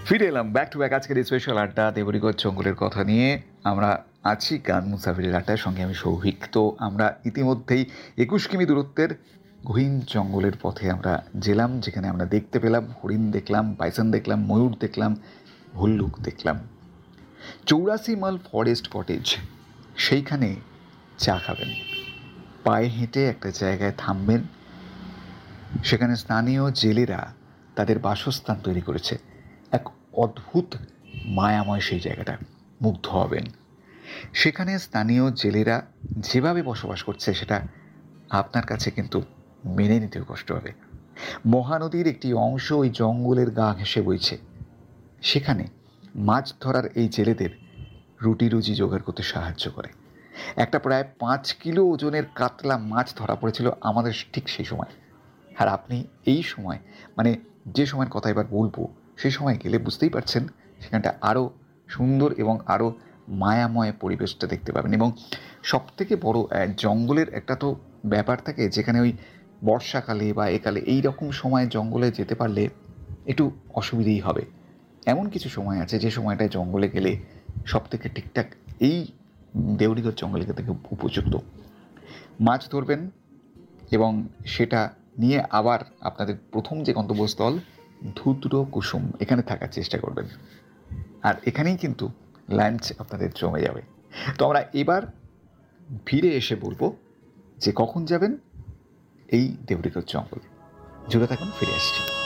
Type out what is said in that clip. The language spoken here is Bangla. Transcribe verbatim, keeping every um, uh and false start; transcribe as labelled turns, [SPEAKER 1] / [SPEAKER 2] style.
[SPEAKER 1] ফিরে এলাম ব্যাক টু ব্যাক আজকের স্পেশাল আড্ডা দেবরিগড় জঙ্গলের কথা নিয়ে। আমরা আছি গান মুসাফিরের আড্ডার সঙ্গে, আমি সৌভিক। তো আমরা ইতিমধ্যেই একুশ কিমি দূরত্বের গহীন জঙ্গলের পথে আমরা গেলাম, যেখানে আমরা দেখতে পেলাম হরিণ দেখলাম, বাইসন দেখলাম, ময়ূর দেখলাম, ভল্লুক দেখলাম। চৌরাশি মাইল ফরেস্ট কটেজ, সেইখানে চা খাবেন, পায়ে হেঁটে একটা জায়গায় থামবেন। সেখানে স্থানীয় জেলেরা তাদের বাসস্থান তৈরি করেছে। এক অদ্ভুত মায়াময় সেই জায়গাটা, মুগ্ধ হবেন। সেখানে স্থানীয় জেলেরা যেভাবে বসবাস করছে সেটা আপনার কাছে কিন্তু মেনে নিতেও কষ্ট হবে। মহানদীর একটি অংশ ওই জঙ্গলের গা ঘেঁষে বইছে। সেখানে মাছ ধরার এই জেলেদের রুটি রুজি জোগাড় করতে সাহায্য করে। একটা প্রায় পাঁচ কিলো ওজনের কাতলা মাছ ধরা পড়েছিল আমাদের ঠিক সেই সময়। আর আপনি এই সময়, মানে যে সময়ের কথা এবার বলবো, সেই সময় গেলে বুঝতেই পারছেন সেখানটা আরও সুন্দর এবং আরও মায়াময় পরিবেশটা দেখতে পাবেন। এবং সবথেকে বড়, জঙ্গলের একটা তো ব্যাপার থাকে, যেখানে ওই বর্ষাকালে বা একালে এই রকম সময় জঙ্গলে যেতে পারলে একটু অসুবিধেই হবে। এমন কিছু সময় আছে যে সময়টায় জঙ্গলে গেলে সবথেকে ঠিকঠাক এই দেউরিগড় জঙ্গলে থেকে উপযুক্ত। মাছ ধরবেন এবং সেটা নিয়ে আবার আপনাদের প্রথম যে গন্তব্যস্থল ধুদ্র কুসুম, এখানে থাকার চেষ্টা করবেন। আর এখানেই কিন্তু লাঞ্চ আপনাদের জমে যাবে। তো আমরা এবার ফিরে এসে বলবো যে কখন যাবেন এই দেউরিগড় জঙ্গল। জুড়ে থাকুন, ফিরে আসছি।